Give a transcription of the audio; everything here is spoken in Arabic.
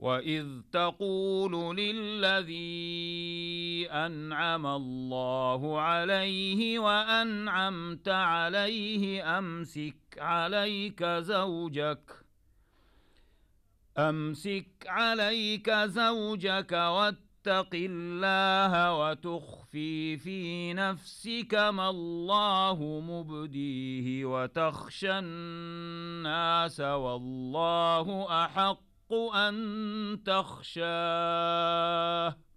وإذ تقول للذي أنعم الله عليه وأنعمت عليه أمسك عليك زوجك واتق الله وتخفي في نفسك ما الله مبديه وتخشى الناس والله أحق أن تخشاه